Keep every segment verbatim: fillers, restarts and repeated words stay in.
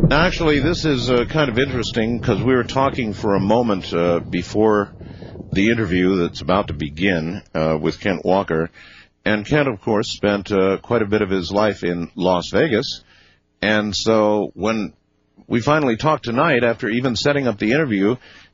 Actually, this is uh, kind of interesting because we were talking for a moment uh, before the interview that's about to begin uh, with Kent Walker. And Kent, of course, spent uh, quite a bit of his life in Las Vegas. And so when we finally talked tonight, after even setting up the interview,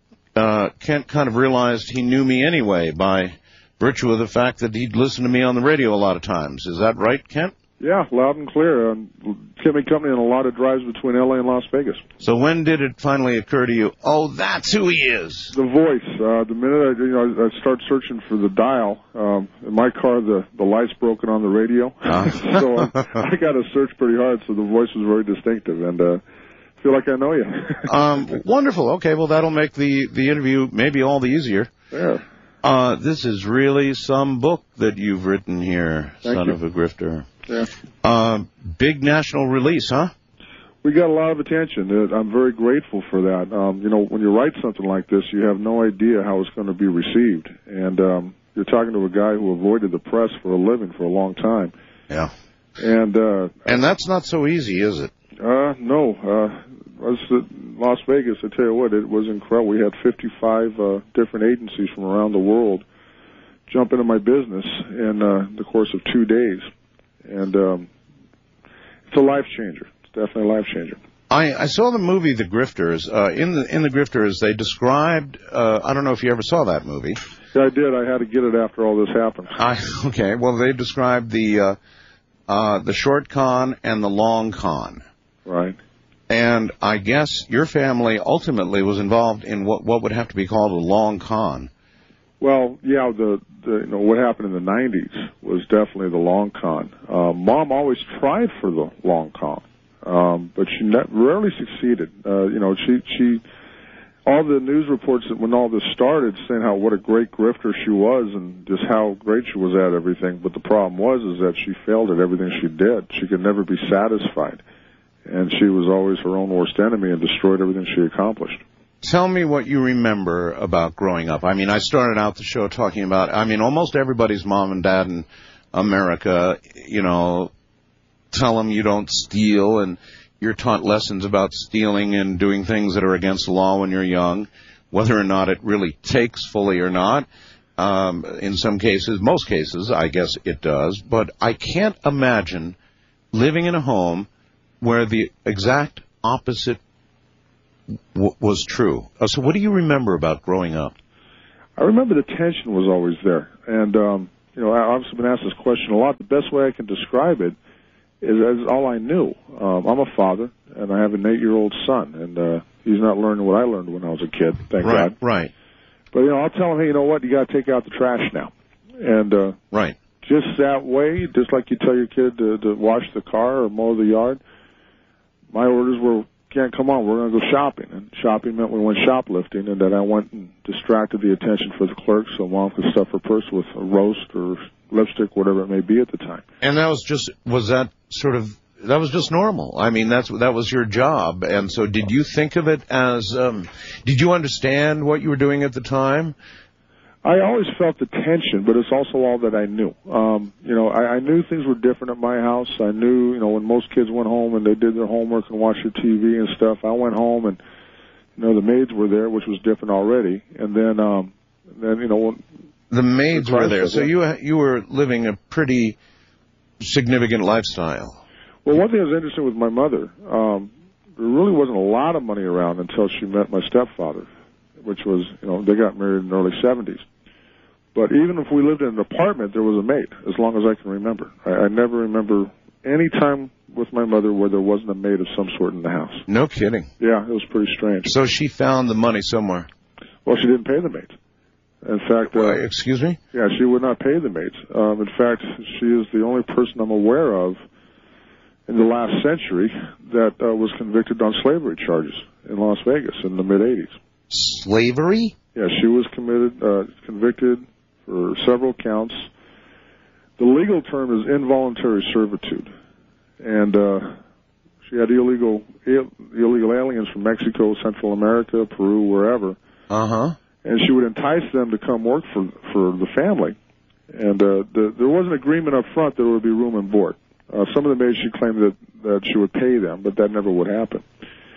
uh, Kent kind of realized he knew me anyway by virtue of the fact that he'd listened to me on the radio a lot of times. Is that right, Kent? Yeah, loud and clear. Um, kept me company on a lot of drives between L A and Las Vegas. So when did it finally occur to you, oh, that's who he is? The voice. Uh, the minute I, you know, I start searching for the dial, um, in my car, the, the light's broken on the radio. Uh. so I, I got to search pretty hard, so the voice was very distinctive. And uh, I feel like I know you. um, wonderful. Okay, well, that'll make the, the interview maybe all the easier. Yeah. Uh, this is really some book that you've written here, Thank son you. of a grifter. Yeah. Uh, big national release, huh? We got a lot of attention. I'm very grateful for that. Um, you know, when you write something like this, you have no idea how it's going to be received. And um, you're talking to a guy who avoided the press for a living for a long time. Yeah. And uh, and that's not so easy, is it? Uh, no. Uh, I was at Las Vegas. I tell you what, it was incredible. We had fifty-five uh, different agencies from around the world jump into my business in uh, the course of two days. And um, it's a life changer. It's definitely a life changer. I, I saw the movie The Grifters. Uh, in the in The Grifters, they described. Uh, I don't know if you ever saw that movie. Yeah, I did. I had to get it after all this happened. I, okay. Well, they described the uh, uh, the short con and the long con. Right. And I guess your family ultimately was involved in what what would have to be called a long con. Well, yeah, the, the you know what happened in the nineties was definitely the long con. Uh, Mom always tried for the long con, um, but she ne- rarely succeeded. Uh, you know, she she all the news reports that when all this started saying how what a great grifter she was and just how great she was at everything. But the problem was is that she failed at everything she did. She could never be satisfied, and she was always her own worst enemy and destroyed everything she accomplished. Tell me what you remember about growing up. I mean, I started out the show talking about, I mean, almost everybody's mom and dad in America, you know, tell them you don't steal, and you're taught lessons about stealing and doing things that are against the law when you're young, whether or not it really takes fully or not. Um, in some cases, most cases, I guess it does. But I can't imagine living in a home where the exact opposite w- was true. Uh, so what do you remember about growing up? I remember the tension was always there. And, um, you know, I've obviously been asked this question a lot. The best way I can describe it is as all I knew. Um, I'm a father, and I have an eight-year-old son, and uh, he's not learning what I learned when I was a kid, thank right, God. Right, But, you know, I'll tell him, hey, you know what, you got to take out the trash now. And uh, right. just that way, just like you tell your kid to, to wash the car or mow the yard, my orders were, can't come on, we're going to go shopping. And shopping meant we went shoplifting, and then I went and distracted the attention for the clerk so Mom could stuff her purse with a roast or lipstick, whatever it may be at the time. And that was just, was that sort of, that was just normal. I mean, that's that was your job. And so did you think of it as, um, did you understand what you were doing at the time? I always felt the tension, but it's also all that I knew. Um, you know, I, I knew things were different at my house. I knew, you know, when most kids went home and they did their homework and watched their T V and stuff, I went home and, you know, the maids were there, which was different already. And then, um, then you know, when, the maids were there, so you you were living a pretty significant lifestyle. Well, one thing that was interesting with my mother, um, there really wasn't a lot of money around until she met my stepfather, which was, you know, they got married in the early seventies. But even if we lived in an apartment, there was a maid, as long as I can remember. I, I never remember any time with my mother where there wasn't a maid of some sort in the house. No kidding. Yeah, it was pretty strange. So she found the money somewhere. Well, she didn't pay the maids. In fact, uh, uh, excuse me? Yeah, she would not pay the maids. Um, in fact, she is the only person I'm aware of in the last century that uh, was convicted on slavery charges in Las Vegas in the mid-eighties. Slavery? Yeah, she was committed, uh, convicted for several counts. The legal term is involuntary servitude. And uh, she had illegal illegal aliens from Mexico, Central America, Peru, wherever. Uh-huh. And she would entice them to come work for for the family. And uh, the, there was an agreement up front that there would be room and board. Uh, some of the maids, she claimed that, that she would pay them, but that never would happen.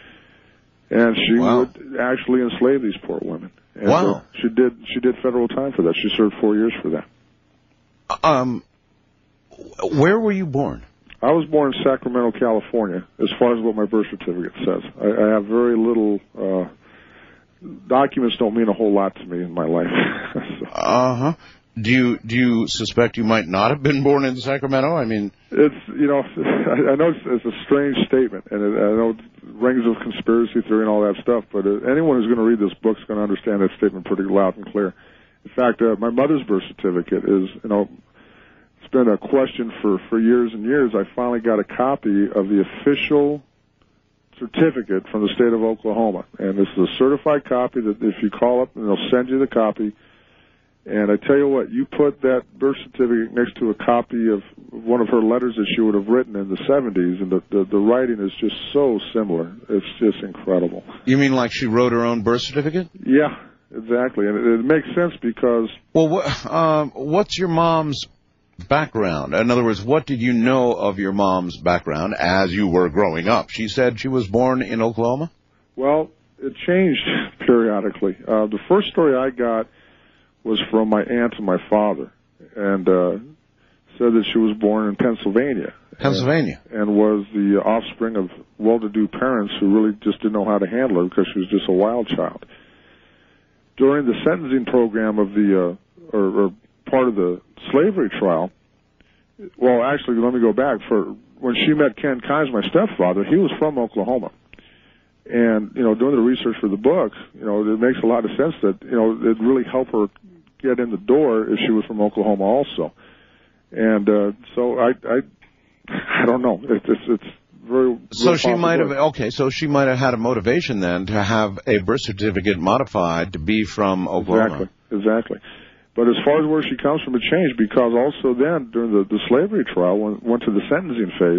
And she wow. would actually enslave these poor women. And wow. uh, she did she did federal time for that. She served four years for that. Um, where were you born? I was born in Sacramento, California, as far as what my birth certificate says. I, I have very little, uh, documents don't mean a whole lot to me in my life. So. Uh-huh. Do you, do you suspect you might not have been born in Sacramento? I mean... It's, you know, I, I know it's, it's a strange statement, and it, I know it rings with conspiracy theory and all that stuff, but uh, anyone who's going to read this book is going to understand that statement pretty loud and clear. In fact, uh, my mother's birth certificate is, you know, it's been a question for, for years and years. I finally got a copy of the official certificate from the state of Oklahoma. And this is a certified copy that if you call up, and they'll send you the copy. And I tell you what, you put that birth certificate next to a copy of one of her letters that she would have written in the seventies, and the, the, the writing is just so similar. It's just incredible. You mean like she wrote her own birth certificate? Yeah, exactly. And it, it makes sense because... Well, wh- um, what's your mom's background? In other words, what did you know of your mom's background as you were growing up? She said she was born in Oklahoma? Well, it changed periodically. Uh, the first story I got was from my aunt and my father, and uh, said that she was born in Pennsylvania. Pennsylvania. And, and was the offspring of well-to-do parents who really just didn't know how to handle her because she was just a wild child. During the sentencing program of the, uh, or, or part of the slavery trial, well, actually, let me go back. For when she met Ken Kynes, my stepfather, he was from Oklahoma. And, you know, doing the research for the book, you know, it makes a lot of sense that, you know, it'd really help her get in the door if she was from Oklahoma also. And uh, so I, I, I don't know. It's it's, it's very. So she might have okay. So she might have had a motivation then to have a birth certificate modified to be from Oklahoma. Exactly, exactly. But as far as where she comes from, it changed because also then during the, the slavery trial, when went to the sentencing phase.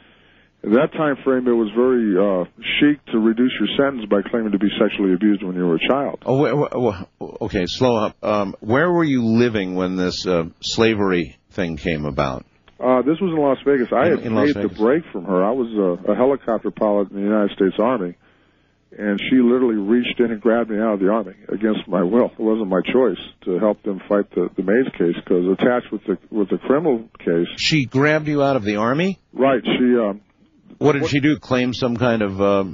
In that time frame, it was very uh, chic to reduce your sentence by claiming to be sexually abused when you were a child. Oh, okay, slow up. Um, where were you living when this uh, slavery thing came about? Uh, this was in Las Vegas. I in, had in made the break from her. I was a, a helicopter pilot in the United States Army, and she literally reached in and grabbed me out of the Army against my will. It wasn't my choice to help them fight the, the Mays case because attached with the with the criminal case. She grabbed you out of the Army? Right. She. Um, What did she do? Claim some kind of um,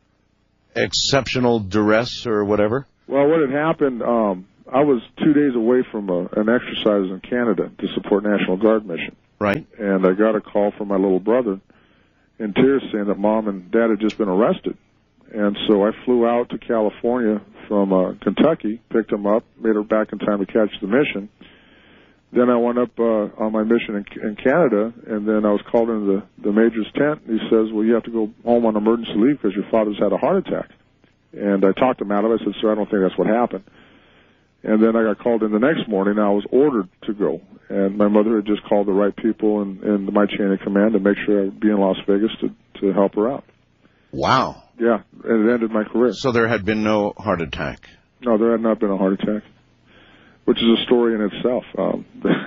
exceptional duress or whatever? Well, what had happened, um, I was two days away from a, an exercise in Canada to support National Guard mission. Right. And I got a call from my little brother in tears saying that Mom and Dad had just been arrested. And so I flew out to California from uh, Kentucky, picked them up, made her back in time to catch the mission. Then I went up uh, on my mission in, in Canada, and then I was called into the, the major's tent, and he says, well, you have to go home on emergency leave because your father's had a heart attack. And I talked him out of it. I said, sir, I don't think that's what happened. And then I got called in the next morning, and I was ordered to go. And my mother had just called the right people in, in my chain of command to make sure I'd be in Las Vegas to, to help her out. Wow. Yeah, and it ended my career. So there had been no heart attack? No, there had not been a heart attack. Which is a story in itself. Um,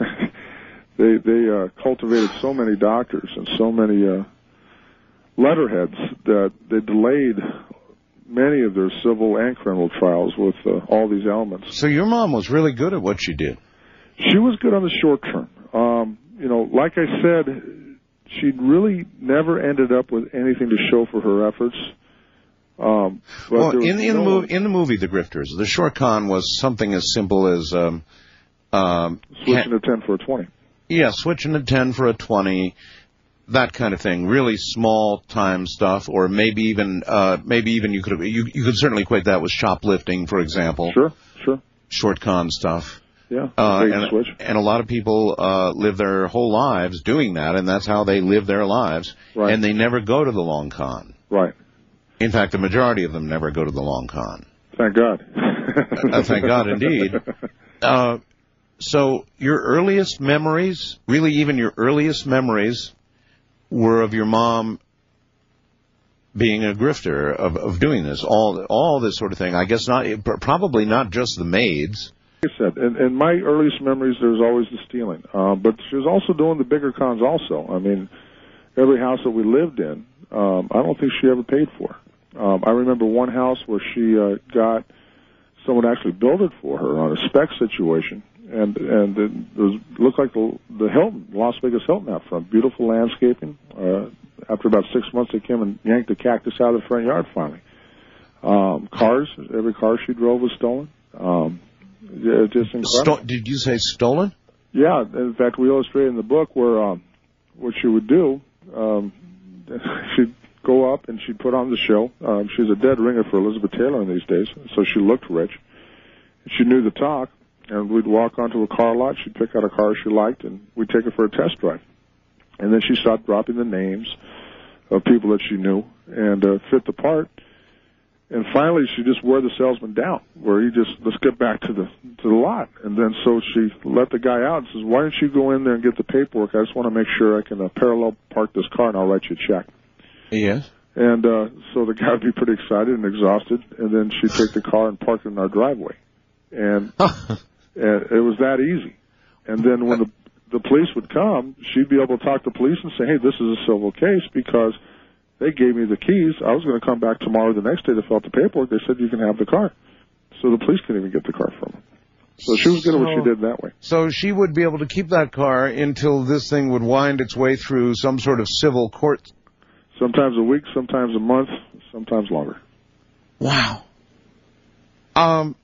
they they uh, cultivated so many doctors and so many uh, letterheads that they delayed many of their civil and criminal trials with uh, all these elements. So your mom was really good at what she did. She was good on the short term. Um, you know, like I said, she really never ended up with anything to show for her efforts. Um, but well, in, in, no the movie, in the movie The Grifters, the short con was something as simple as um, um, switching a ten for a twenty. Yeah, switching a ten for a twenty, that kind of thing. Really small time stuff, or maybe even uh, maybe even you could you you could certainly equate that with shoplifting, for example. Sure, sure. Short con stuff. Yeah, uh, and, switch. and a lot of people uh, live their whole lives doing that, and that's how they live their lives. Right. And they never go to the long con. Right. In fact, the majority of them never go to the long con. Thank God. uh, thank God, indeed. Uh, so your earliest memories, really even your earliest memories, were of your mom being a grifter, of, of doing this, all all this sort of thing. I guess not, probably not just the maids. Like I said, in, in my earliest memories, there's always the stealing. Uh, but she was also doing the bigger cons also. I mean, every house that we lived in, um, I don't think she ever paid for. Um, I remember one house where she uh, got someone actually built it for her on a spec situation, and and it was looked like the, the Hilton, Las Vegas Hilton out front. Beautiful landscaping. Uh, after about six months, they came and yanked the cactus out of the front yard finally. Um, cars, every car she drove was stolen. Um, yeah, just incredible. Sto- did you say stolen? Yeah. In fact, we illustrated in the book where um, what she would do. Um, she'd go up and she'd put on the show. Um, she's a dead ringer for Elizabeth Taylor in these days, so she looked rich. She knew the talk, and we'd walk onto a car lot. She'd pick out a car she liked, and we'd take her for a test drive. And then she started dropping the names of people that she knew and uh, fit the part. And finally, she just wore the salesman down, where he just, let's get back to the to the lot. And then so she let the guy out and says, why don't you go in there and get the paperwork? I just want to make sure I can uh, parallel park this car, and I'll write you a check. Yes. And uh, so the guy would be pretty excited and exhausted, and then she'd take the car and park it in our driveway. And, and it was that easy. And then when the the police would come, she'd be able to talk to police and say, hey, this is a civil case because they gave me the keys. I was going to come back tomorrow the next day to fill out the paperwork. They said you can have the car. So the police couldn't even get the car from her. So she was good at what she did that way. So she would be able to keep that car until this thing would wind its way through some sort of civil court. Sometimes a week, sometimes a month, sometimes longer. Wow. Um.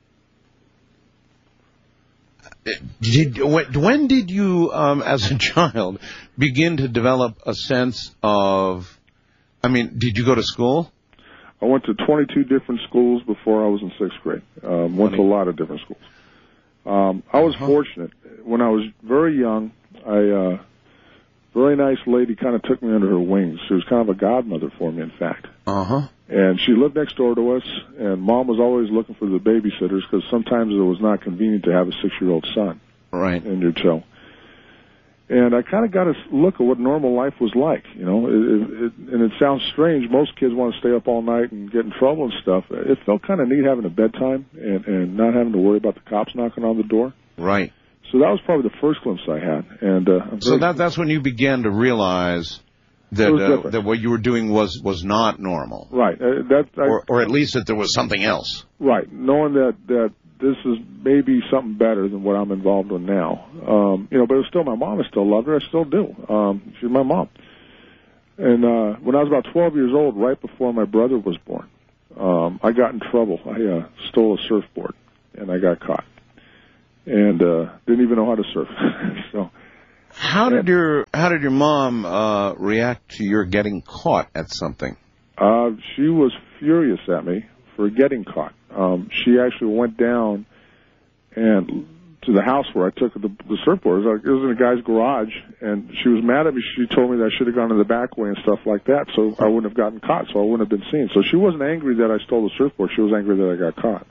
Did, when, when did you, um, as a child, begin to develop a sense of, I mean, did you go to school? I went to twenty-two different schools before I was in sixth grade. Um, went to a lot of different schools. Um, I was uh-huh. fortunate. When I was very young, I, uh, very nice lady kind of took me under her wings. She was kind of a godmother for me, in fact. Uh-huh. And she lived next door to us, and Mom was always looking for the babysitters because sometimes it was not convenient to have a six-year-old son right. in your tow. And I kind of got a look at what normal life was like, you know. It, it, it, and it sounds strange. Most kids want to stay up all night and get in trouble and stuff. It felt kind of neat having a bedtime and, and not having to worry about the cops knocking on the door. Right. So that was probably the first glimpse I had. And uh, so that that's when you began to realize that uh, that what you were doing was, was not normal. Right. Uh, that, I, or, or at least that there was something else. Right. Knowing that, that this is maybe something better than what I'm involved in now. Um, you know, but it was still my mom. I still love her. I still do. Um, she's my mom. And uh, when I was about twelve years old, right before my brother was born, um, I got in trouble. I uh, stole a surfboard, and I got caught. And uh, didn't even know how to surf. so, how did your how did your mom uh, react to your getting caught at something? Uh, she was furious at me for getting caught. Um, she actually went down and to the house where I took the, the surfboard. It was, like, it was in a guy's garage, and she was mad at me. She told me that I should have gone in the back way and stuff like that, so I wouldn't have gotten caught, so I wouldn't have been seen. So she wasn't angry that I stole the surfboard. She was angry that I got caught.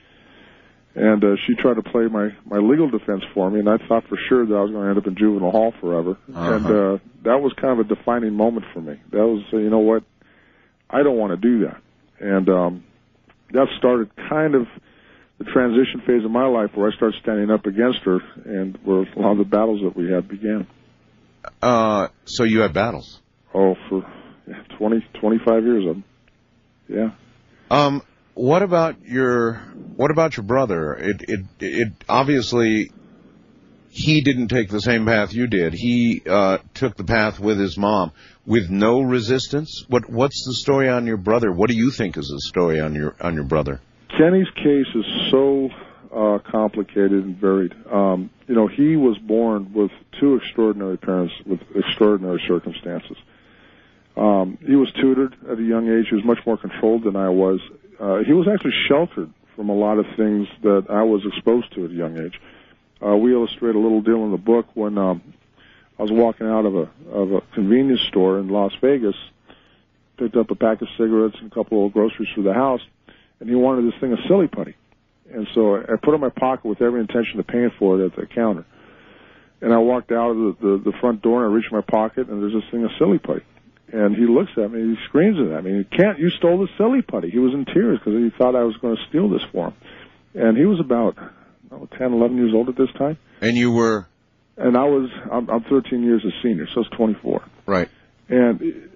And uh, she tried to play my, my legal defense for me, and I thought for sure that I was going to end up in juvenile hall forever. Uh-huh. And uh, that was kind of a defining moment for me. That was, uh, you know what, I don't want to do that. And um, that started kind of the transition phase of my life where I started standing up against her, and where a lot of the battles that we had began. Uh, so you had battles? Oh, for twenty, twenty-five years of them. Yeah. Um. What about your What about your brother? It it it obviously he didn't take the same path you did. He uh, took the path with his mom with no resistance. What What's the story on your brother? What do you think is the story on your on your brother? Kenny's case is so uh, complicated and varied. Um, you know, he was born with two extraordinary parents with extraordinary circumstances. Um, he was tutored at a young age. He was much more controlled than I was. Uh, he was actually sheltered from a lot of things that I was exposed to at a young age. Uh, we illustrate a little deal in the book when um, I was walking out of a of a convenience store in Las Vegas, picked up a pack of cigarettes and a couple of groceries for the house, and he wanted this thing of silly putty. And so I put it in my pocket with every intention of paying for it at the counter. And I walked out of the, the, the front door, and I reached my pocket, and there's this thing of silly putty. And he looks at me, he screams at me, you can't, you stole the silly putty. He was in tears because he thought I was going to steal this for him. And he was about oh, ten, eleven years old at this time. And you were? And I was, I'm, I'm thirteen years a senior, so I was twenty-four. Right. And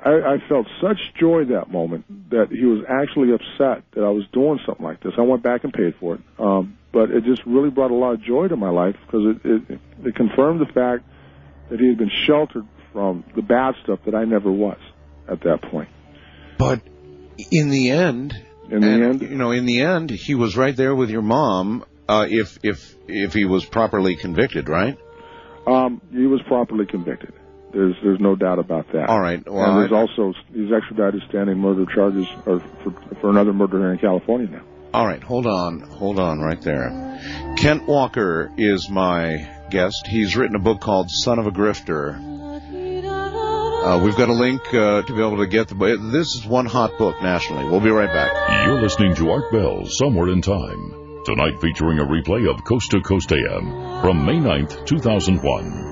I, I felt such joy that moment that he was actually upset that I was doing something like this. I went back and paid for it. Um, but it just really brought a lot of joy to my life because it, it, it confirmed the fact that he had been sheltered from the bad stuff that I never was at that point. But in the end, in the and, end, you know, in the end, he was right there with your mom. Uh, if if if he was properly convicted, right? Um, he was properly convicted. There's there's no doubt about that. All right. Well, and there's I, also he's extradited standing murder charges or for, for another murder here in California now. All right. Hold on. Hold on right there. Kent Walker is my guest. He's written a book called Son of a Grifter. Uh, we've got a link uh, to be able to get the book. This is one hot book nationally. We'll be right back. You're listening to Art Bell, Somewhere in Time. Tonight featuring a replay of Coast to Coast A M from May ninth, two thousand one.